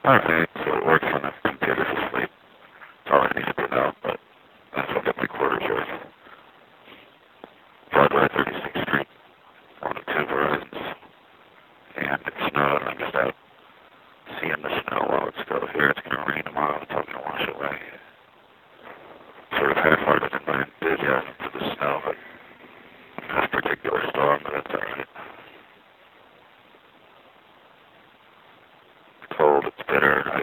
Okay, so it works on the computer for sleep. That's all I needed to know, but that's what got my quarter choice. Broadway 36th Street, one of two Verizons. And it snowed, and I'm just out seeing the snow while it's still here. It's going to rain tomorrow. It's all going to wash away. Sort of half-hearted in my enthusiasm for the snow, but this particular storm, but that's all right. It's cold, it's bitter, and